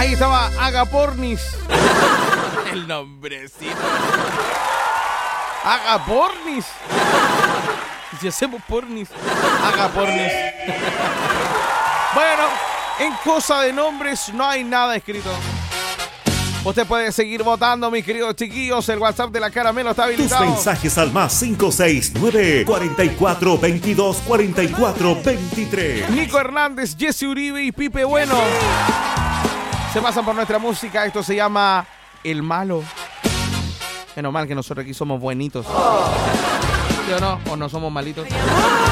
Ahí estaba Agapornis. El nombrecito. Agapornis. Si hacemos pornis. Agapornis. Bueno, en cosa de nombres no hay nada escrito. Usted puede seguir votando, mis queridos chiquillos. El WhatsApp de la Caramelo está habilitado. Tus mensajes al más 569-4422-4423. Nico Hernández, Jesse Uribe y Pipe Bueno se pasan por nuestra música. Esto se llama El Malo. Menos mal que nosotros aquí somos buenitos. ¿Sí o no? ¿O no somos malitos?